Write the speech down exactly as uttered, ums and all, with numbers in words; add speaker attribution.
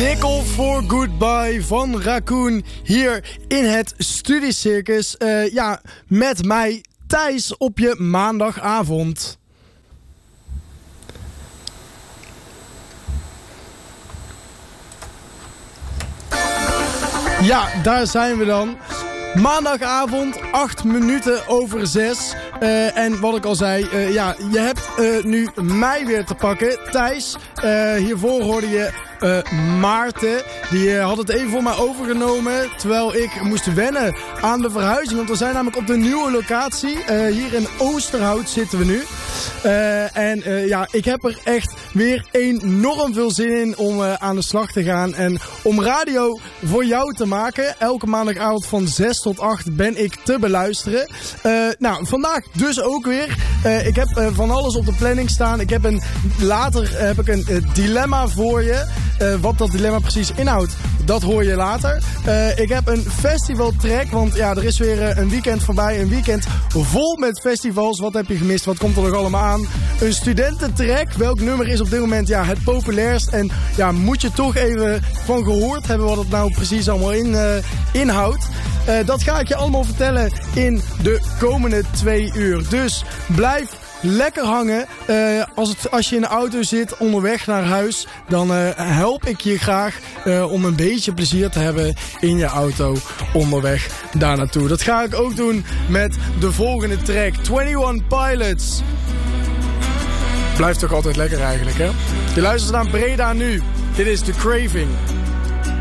Speaker 1: Nickel for Goodbye van Raccoon hier in het Studiecircus. Uh, ja, met mij Thijs op je maandagavond. Ja, daar zijn we dan. Maandagavond, acht minuten over zes. Uh, en wat ik al zei, uh, ja, je hebt uh, nu mij weer te pakken. Thijs, uh, hiervoor hoorde je uh, Maarten. Die uh, had het even voor mij overgenomen. Terwijl ik moest wennen aan de verhuizing. Want we zijn namelijk op de nieuwe locatie. Uh, hier in Oosterhout zitten we nu. Uh, en uh, ja, ik heb er echt weer enorm veel zin in om uh, aan de slag te gaan. En om radio voor jou te maken. Elke maandagavond van zes tot acht ben ik te beluisteren. Uh, nou, vandaag dus ook weer. Uh, ik heb uh, van alles op de planning staan. Ik heb een, later uh, heb ik een uh, dilemma voor je. Uh, wat dat dilemma precies inhoudt, dat hoor je later. Uh, ik heb een festivaltrack, want ja, er is weer uh, een weekend voorbij. Een weekend vol met festivals. Wat heb je gemist? Wat komt er nog allemaal aan? Een studententrack. Welk nummer is op dit moment ja, het populairst? En ja, moet je toch even van gehoord hebben wat het nou precies allemaal in, uh, inhoudt. Uh, dat ga ik je allemaal vertellen in de komende twee uur. Dus blijf lekker hangen. Uh, als, het, als je in de auto zit onderweg naar huis, dan uh, help ik je graag uh, om een beetje plezier te hebben in je auto onderweg daar naartoe. Dat ga ik ook doen met de volgende track. eenentwintig Pilots. Blijft toch altijd lekker eigenlijk, hè? Je luistert naar Breda nu. Dit is The Craving.